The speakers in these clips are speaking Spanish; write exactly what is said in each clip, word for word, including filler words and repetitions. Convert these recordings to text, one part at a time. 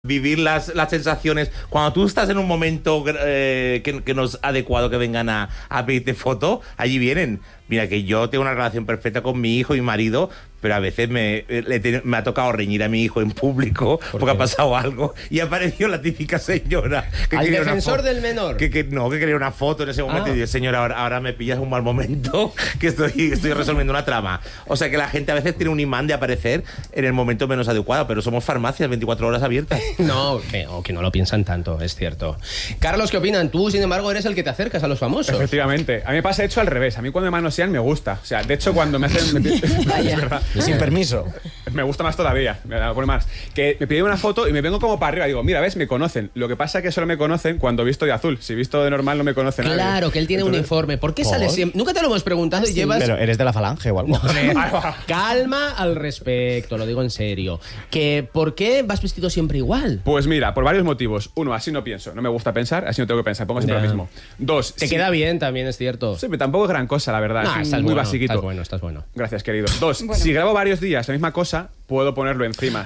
vivir las, las sensaciones cuando tú estás en un momento eh, que, que no es adecuado que vengan a, a pedirte foto, allí vienen. Mira que yo tengo una relación perfecta con mi hijo y mi marido, pero a veces me, le, me ha tocado reñir a mi hijo en público ¿Por porque qué? ha pasado algo y ha aparecido la típica señora que al quería defensor una del menor que, que no, que quería una foto en ese momento ah. y dice, señora, ahora, ahora me pillas un mal momento que estoy, estoy resolviendo una trama. O sea que la gente a veces tiene un imán de aparecer en el momento menos adecuado, pero somos farmacias veinticuatro horas abiertas. No, que, o que no lo piensan tanto, es cierto. Carlos, ¿qué opinan? Tú, sin embargo, eres el que te acercas a los famosos. Efectivamente. A mí me pasa hecho al revés. A mí cuando me manosean me gusta. O sea, de hecho, cuando me hacen... Me... es verdad. Sin permiso. Me gusta más todavía. Me pone más. Que me piden una foto y me vengo como para arriba. Digo, mira, ves, me conocen. Lo que pasa es que solo me conocen cuando visto de azul. Si visto de normal no me conocen nadie. Claro, que él tiene Entonces... un informe. ¿Por qué ¿Por? sale siempre? Nunca te lo hemos preguntado y sí, llevas... Pero eres de la Falange o algo. No, calma al respecto, lo digo en serio. Que ¿por qué vas vestido siempre igual? Pues mira, por varios motivos. Uno, así no pienso. No me gusta pensar, así no tengo que pensar. Pongo siempre yeah. lo mismo. Dos, te sí. queda bien también, es cierto. Sí, pero tampoco es gran cosa, la verdad. No, es estás muy bueno, basiquito. Estás bueno, estás bueno. Gracias, querido. Dos, bueno. si grabo varios días la misma cosa, puedo ponerlo encima.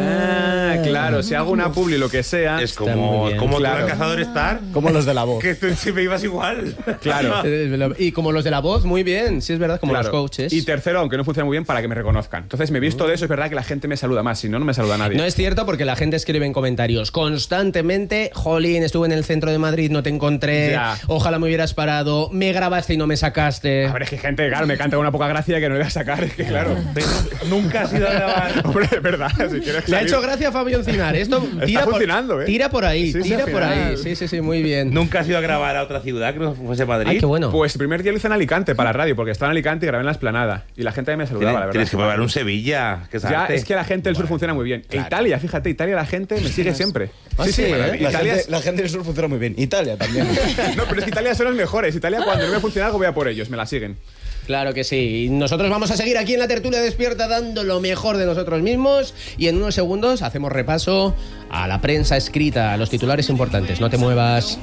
Ah, ah claro, si hago una publi, lo que sea. Es como, como claro. tú en Cazador Star. Como los de La Voz. Que tú siempre ibas igual. Claro. Y como los de La Voz, muy bien. Sí, es verdad, como claro. los coaches. Y tercero, aunque no funciona muy bien, para que me reconozcan. Entonces me he visto de eso, es verdad que la gente me saluda más. Si no, no me saluda nadie. No es cierto porque la gente escribe en comentarios constantemente: jolín, estuve en el centro de Madrid, no te encontré. Ya. Ojalá me hubieras parado. Me grabaste y no me sacaste. A ver, es que gente, claro, me canta una poca gracia que no le voy a sacar. Es que claro. Nunca has ido a grabar. Hombre, es verdad. Si quieres le ha hecho gracia a Fabio Encinar. Esto tira Está por, funcionando, ¿eh? Tira por ahí, sí, tira sí, por final. ahí. Sí, sí, sí, muy bien. ¿Nunca has ido a grabar a otra ciudad que no fuese Madrid? Ay, qué bueno. Pues el primer día lo hice en Alicante para la radio, porque estaba en Alicante y grabé en la Explanada. Y la gente me saludaba, la verdad. Tienes que probar un Sevilla. Que es ya, arte. es que la gente del sur bueno, funciona muy bien. Claro. Italia, fíjate, Italia la gente me sigue siempre. Ah, sí, sí, ¿eh? la, Italia gente, la gente del sur funciona muy bien. Italia también. No, pero es que Italia son los mejores. Italia, cuando no me funciona algo, voy a por ellos, me la siguen. Claro que sí. Y nosotros vamos a seguir aquí en la tertulia despierta dando lo mejor de nosotros mismos y en unos segundos hacemos repaso a la prensa escrita, a los titulares importantes. No te muevas.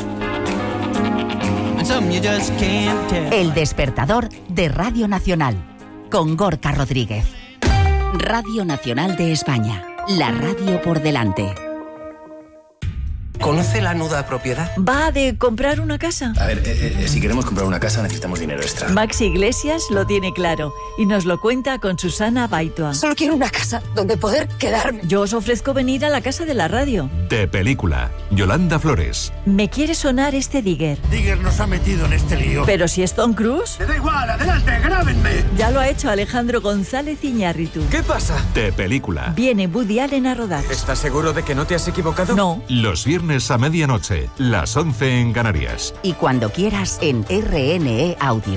El despertador de Radio Nacional con Gorka Rodríguez. Radio Nacional de España. La radio por delante. ¿Conoce la nuda propiedad? ¿Va de comprar una casa? A ver, eh, eh, si queremos comprar una casa necesitamos dinero extra. Maxi Iglesias lo tiene claro y nos lo cuenta con Susana Baitua. Solo quiero una casa donde poder quedarme. Yo os ofrezco venir a la casa de la radio. De película, Yolanda Flores. Me quiere sonar este Digger. Digger nos ha metido en este lío. Pero si es Tom Cruise. ¡Me da igual! ¡Adelante, grábenme! Ya lo ha hecho Alejandro González Iñárritu. ¿Qué pasa? De película. Viene Woody Allen a rodar. ¿Estás seguro de que no te has equivocado? No. Los viernes a medianoche, las once en Canarias. Y cuando quieras en R N E Audio.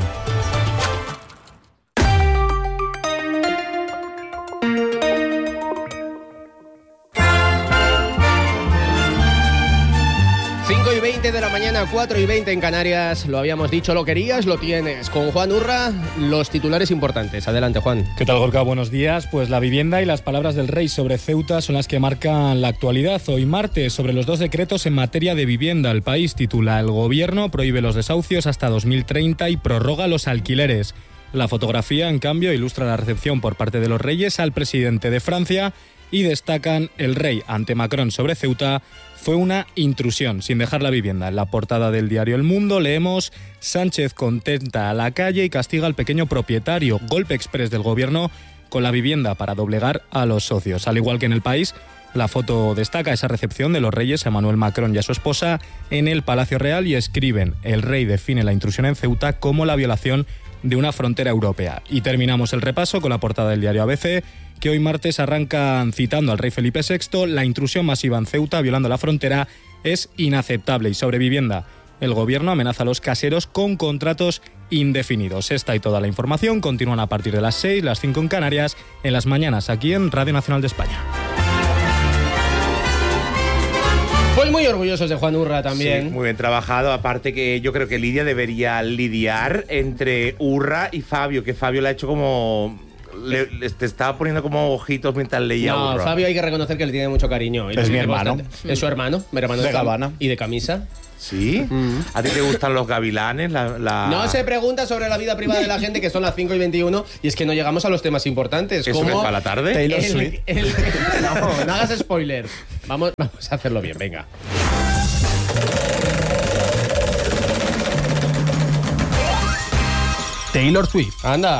cinco y veinte de la mañana, cuatro y veinte en Canarias. Lo habíamos dicho, lo querías, lo tienes. Con Juan Urra, los titulares importantes. Adelante, Juan. ¿Qué tal, Gorka? Buenos días. Pues la vivienda y las palabras del rey sobre Ceuta son las que marcan la actualidad. Hoy martes, sobre los dos decretos en materia de vivienda. El País titula: el gobierno prohíbe los desahucios hasta dos mil treinta y prorroga los alquileres. La fotografía, en cambio, ilustra la recepción por parte de los reyes al presidente de Francia y destacan: el rey ante Macron sobre Ceuta fue una intrusión, sin dejar la vivienda. En la portada del diario El Mundo leemos: Sánchez contenta a la calle y castiga al pequeño propietario. Golpe exprés del gobierno con la vivienda para doblegar a los socios. Al igual que en El País, la foto destaca esa recepción de los reyes Emmanuel Macron y a su esposa en el Palacio Real y escriben: el rey define la intrusión en Ceuta como la violación de una frontera europea. Y terminamos el repaso con la portada del diario A B C, que hoy martes arrancan citando al rey Felipe sexto: la intrusión masiva en Ceuta violando la frontera es inaceptable. Y sobre vivienda, el gobierno amenaza a los caseros con contratos indefinidos. Esta y toda la información continúan a partir de las seis, las cinco en Canarias, en las mañanas aquí en Radio Nacional de España. Pues muy orgullosos de Juan Urra también. Sí, muy bien trabajado. Aparte que yo creo que Lidia debería lidiar entre Urra y Fabio, que Fabio le ha hecho como... Le, le te estaba poniendo como ojitos mientras leía. No, Urra. Fabio hay que reconocer que le tiene mucho cariño. Es mi hermano. Bastante. Es su hermano, mi hermano de, de Gabana. Y de camisa. ¿Sí? Mm. ¿A ti te gustan los gavilanes? La, la... No se pregunta sobre la vida privada de la gente, que son las cinco y veintiuno, y es que no llegamos a los temas importantes. ¿Eso como es para la tarde? Taylor el, Swift. El, el, no, no hagas spoiler. Vamos, vamos a hacerlo bien, venga. Taylor Swift. Anda.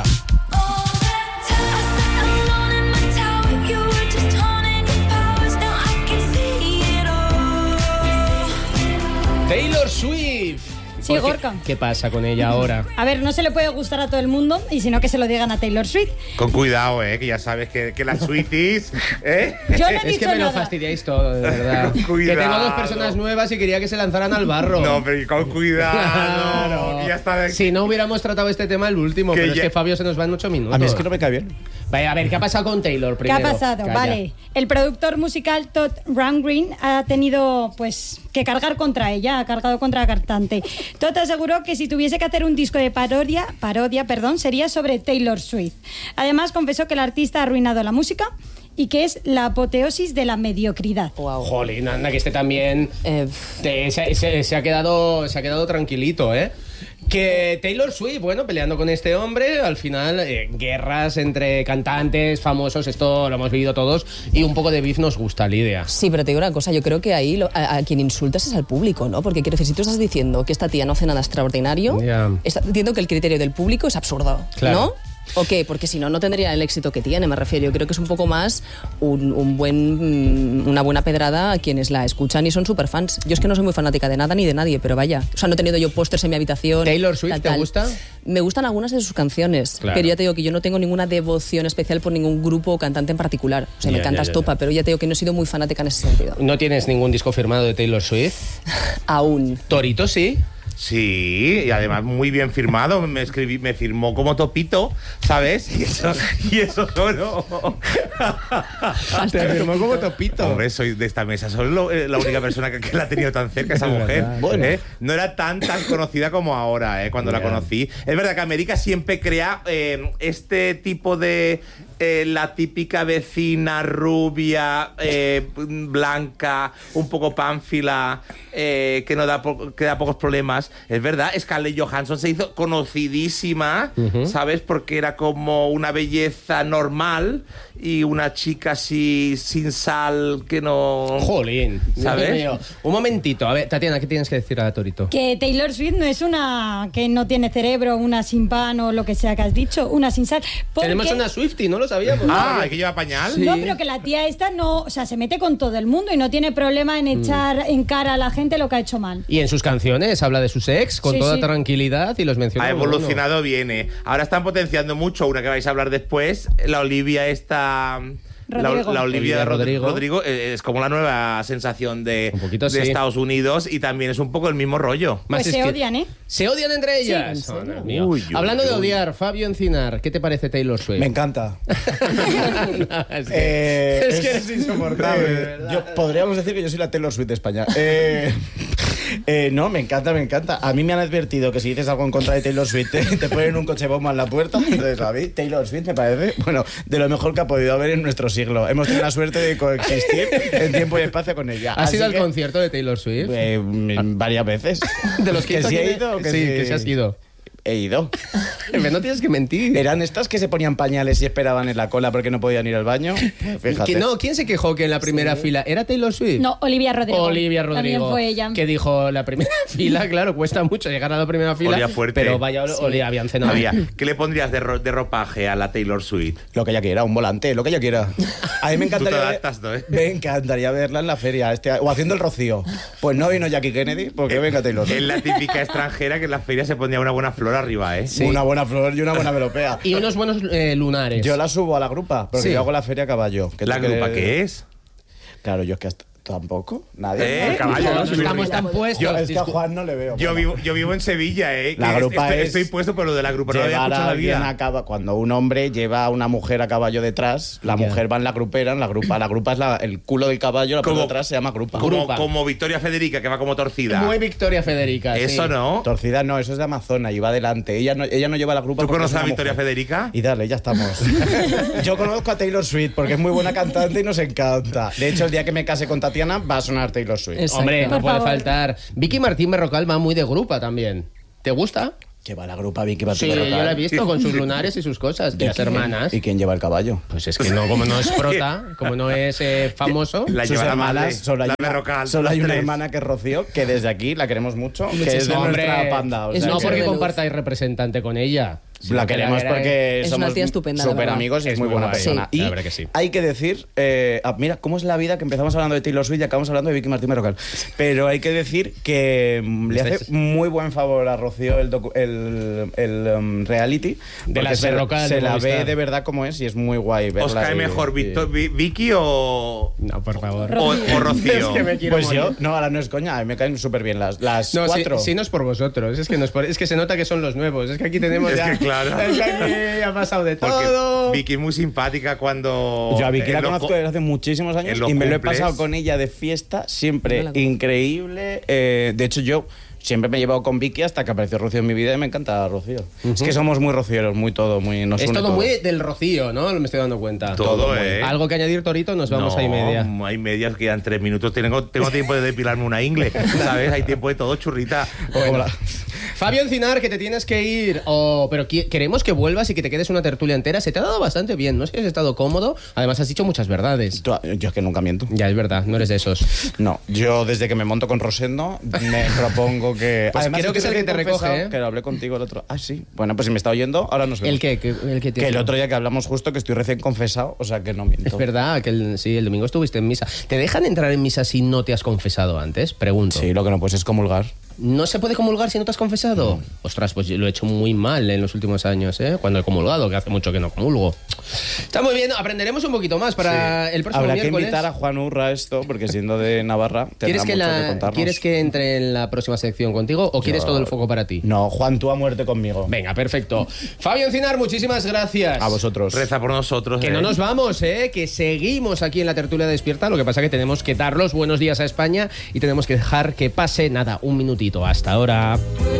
Taylor Swift. Sí, Gorka. ¿Qué, ¿Qué pasa con ella ahora? A ver, no se le puede gustar a todo el mundo, y si no, que se lo digan a Taylor Swift. Con cuidado, eh, que ya sabes que, que las Swifties, ¿eh? Yo no he Es dicho que me nada. lo fastidiáis todo, de verdad. Con cuidado. Que tengo dos personas nuevas y quería que se lanzaran al barro. No, pero con cuidado. Claro. Que ya está de... Si no hubiéramos tratado este tema el último, Que pero ya- es que Fabio se nos va en ocho minutos. A mí es que no me cae bien. Vaya, a ver, ¿qué ha pasado con Taylor ¿Qué primero? ha pasado? Calla. Vale. El productor musical Todd Rundgren ha tenido pues que cargar contra ella, ha cargado contra la cantante. Todd aseguró que si tuviese que hacer un disco de parodia, parodia, perdón, sería sobre Taylor Swift. Además, confesó que el artista ha arruinado la música y que es la apoteosis de la mediocridad. Wow. Jolín, anda, que este también Eh, te- se, se- se ha quedado, se ha quedado tranquilito, ¿eh? Que Taylor Swift, bueno, peleando con este hombre, al final, eh, guerras entre cantantes, famosos, esto lo hemos vivido todos, y un poco de beef nos gusta, Lidia. Sí, pero te digo una cosa, yo creo que ahí lo- a, a quien insultas es al público, ¿no? Porque quiero decir, si tú estás diciendo que esta tía no hace nada extraordinario, Ya. estás diciendo que el criterio del público es absurdo, Claro. ¿no? ¿O qué? Porque si no, no tendría el éxito que tiene, me refiero. Yo creo que es un poco más un, un buen, mm, una buena pedrada a quienes la escuchan y son súper fans. Yo es que no soy muy fanática de nada ni de nadie, pero vaya. O sea, no he tenido yo pósters en mi habitación. ¿Taylor Swift tal, te tal. gusta? Me gustan algunas de sus canciones, Claro. pero ya te digo que yo no tengo ninguna devoción especial por ningún grupo o cantante en particular. O sea, Ya, me encanta ya, ya, Estopa, ya. pero ya te digo que no he sido muy fanática en ese sentido. ¿No tienes ningún disco firmado de Taylor Swift? Aún. Torito sí. Sí, y además muy bien firmado. Me escribí, me firmó como Topito, ¿sabes? Y eso, y eso solo. Te firmó como Topito. Hombre, soy de esta mesa. Soy lo- eh, la única persona que, que la ha tenido tan cerca, esa Es mujer. verdad. Bueno. ¿eh? No era tan tan conocida como ahora, ¿eh? Cuando la Ya. conocí. Es verdad que América siempre crea eh, este tipo de eh, la típica vecina rubia, eh, blanca, un poco pánfila, eh, que no da po- que da pocos problemas. Es verdad, Scarlett Johansson se hizo conocidísima, Ujú. ¿sabes? Porque era como una belleza normal y una chica así sin sal que no... Jolín. ¿Sabes? Dios mío. Un momentito. A ver, Tatiana, ¿qué tienes que decir a Torito? Que Taylor Swift no es una que no tiene cerebro, una sin pan o lo que sea que has dicho, una sin sal. Porque- Tenemos una Swiftie, no lo sabíamos. Ah, ¿hay que lleva pañal? Sí. No, pero que la tía esta no, o sea, se mete con todo el mundo y no tiene problema en echar en cara a la gente lo que ha hecho mal. Y en sus canciones habla de sus ex con Sí, toda sí. tranquilidad y los menciona. Ha uno a uno. evolucionado bien, ¿eh? Ahora están potenciando mucho una que vais a hablar después, la Olivia esta... La, Rodrigo. la Olivia Olivia Rodrigo, Rodrigo. Rodrigo eh, es como la nueva sensación de, Un poquito de sí. Estados Unidos y también es un poco el mismo rollo. Más Pues es se que- odian, ¿eh? ¿Se odian entre Sí, ellas? ¿en serio? Oh, Dios mío. Uy, uy, Hablando de uy. odiar, Fabio Encinar, ¿qué te parece Taylor Swift? Me encanta. es que, Eh, es que eres insoportable. de verdad. yo, podríamos decir que yo soy la Taylor Swift de España. Eh, eh, no, me encanta, me encanta. A mí me han advertido que si dices algo en contra de Taylor Swift te, te ponen un coche bomba en la puerta. Entonces, a mí Taylor Swift me parece, bueno, de lo mejor que ha podido haber en nuestro siglo. Hemos tenido la suerte de coexistir en tiempo y espacio con ella. ¿Has Así ido al que, concierto de Taylor Swift? eh, mm, varias veces. ¿De los que, que hizo sí aquí he de- ido? Que sí, sí. que sí has ido. He ido. Pero no tienes que mentir. ¿Eran estas que se ponían pañales y esperaban en la cola porque no podían ir al baño? Fíjate. Que no, ¿quién se quejó que en la primera fila era Taylor Swift? No, Olivia Rodrigo. Olivia También Rodrigo. fue ella. Que dijo la primera fila, claro, cuesta mucho llegar a la primera fila. Olía fuerte. Pero vaya, olía, habían cenado. Había. ¿Qué le pondrías de, ro- de ropaje a la Taylor Swift? Lo que ella quiera, un volante, lo que ella quiera. A mí me encantaría, Tú te ver- adaptas, ¿no, eh? me encantaría verla en la feria este, o haciendo el rocío. Pues no vino Jackie Kennedy, porque venga Taylor. Es la típica extranjera que en las ferias se ponía una buena flor arriba, ¿eh? Sí. Una buena flor y una buena melopea. Y unos buenos eh, lunares. Yo la subo a la grupa, porque Sí. yo hago la feria a caballo. que ¿La tú que- grupa qué es? Claro, yo es que hasta- tampoco, nadie. Eh, el caballo, No, ¿no? estamos tan puestos. Yo, es que a Discu- Juan no le veo. Yo bueno. vivo, yo vivo en Sevilla, ¿eh? La Que grupa estoy, es estoy puesto por lo de la grupa, no lo había Llevar escuchado a en la alguien vida. a caba- cuando un hombre lleva a una mujer a caballo detrás, la Ya. mujer va en la grupera, en la grupa. La grupa es la- el culo del caballo, la parte Como- de atrás se llama grupa. Como, Grupa. como Victoria Federica, que va como torcida. Muy Victoria Federica. Eso sí. no. Torcida no, eso es de Amazona y va adelante. Ella no, ella no lleva la grupa. ¿Tú porque conoces es a una Victoria mujer. Federica? Y dale, ya estamos. Yo conozco a Taylor Swift porque es muy buena cantante y nos encanta. De hecho, el día que me case con Tatiana va a sonar Taylor Swift. Exacto. Hombre, no Por puede favor. faltar. Vicky Martín Berrocal va muy de grupa también. ¿Te gusta? Lleva la grupa Vicky Martín Sí, yo Berrocal. la he visto con sus lunares y sus cosas, ¿Y de las quién- hermanas. ¿Y quién lleva el caballo? Pues es que no, como no es prota, como no es eh, famoso. La Sus lleva la hermanas, madre, solo hay, la una, Berrocal, solo hay las una tres. hermana que es Rocío, que desde aquí la queremos mucho, que es de No, hombre, nuestra panda. O es sea no que- porque compartáis representante con ella. La queremos porque Es somos una tía estupenda, la súper verdad. amigos y es, Es muy muy buena guay. persona. Sí. Y La verdad que sí. hay que decir, eh, ah, mira, cómo es la vida que empezamos hablando de Taylor Swift y acabamos hablando de Vicky Martín Berrocal. Pero hay que decir que mm, le hace Estáis- muy buen favor a Rocío el, docu- el, el, um, reality. De porque las se, Berrocal se de la ve Movistar. de verdad como es y es muy guay verla. ¿Os cae y- mejor y- Victor- Vi- Vicky o, No, por favor. o, o Rocío? Es que me quiero Pues yo, morir. no, ahora no es coña, a mí me caen súper bien las, las No, si, cuatro. si no es por vosotros, es que, no es, por- es que se nota que son los nuevos, es que aquí tenemos Es ya... que claro. Es que aquí ha pasado de Porque todo. Vicky es muy simpática cuando... Yo a Vicky en la los conozco co- desde hace muchísimos años en los y me lo he cumples. pasado con ella de fiesta, siempre No la conozco. increíble. Eh, de hecho, yo siempre me he llevado con Vicky hasta que apareció Rocío en mi vida y me encanta Rocío. Es que somos muy rocieros, muy todo, muy... Nos Es une todo muy del Rocío, ¿no? Me estoy dando cuenta. Todo, muy- ¿eh? Algo que añadir, Torito, nos vamos no, a y media. hay medias que quedan tres minutos. Tengo, tengo tiempo de depilarme una ingle, ¿sabes? Hay tiempo de todo, churrita. Bueno. Fabio Encinar, que te tienes que ir, oh, pero qui- queremos que vuelvas y que te quedes una tertulia entera. Se te ha dado bastante bien, ¿no? Es que has estado cómodo. Además, has dicho muchas verdades. Tú- Yo es que nunca miento. Ya, es verdad, no eres de esos. No, yo desde que me monto con Rosendo me propongo que... Pues creo que es el que te confesado recoge, ¿eh? Que lo hablé contigo el otro... Ah, sí. Bueno, pues si me está oyendo, ahora nos vemos. ¿El qué? ¿Qué- el que, Que el otro día que hablamos justo que estoy recién confesado, o sea que no miento. Es verdad, que el, sí, el domingo estuviste en misa. ¿Te dejan entrar en misa si no te has confesado antes? Pregunto. Sí, lo que no puedes es comulgar. ¿No se puede comulgar si no te has confesado? Ostras, pues yo lo he hecho muy mal en los últimos años, ¿eh? Cuando he comulgado, que hace mucho que no comulgo. Está muy bien, aprenderemos un poquito más para el próximo Habrá que miércoles. invitar a Juan Urra a esto, porque siendo de Navarra, tendrá ¿Quieres mucho que, que, la, contarnos. ¿Quieres que entre en la próxima sección contigo o quieres Yo- todo el foco para ti? No, Juan, tú a muerte conmigo. Venga, perfecto. Fabio Encinar, muchísimas gracias. A vosotros. Reza por nosotros. Que ¿eh? no nos vamos, ¿eh? Que seguimos aquí en la tertulia despierta. Lo que pasa que tenemos que dar los buenos días a España y tenemos que dejar que pase, nada, un minutito. Hasta ahora.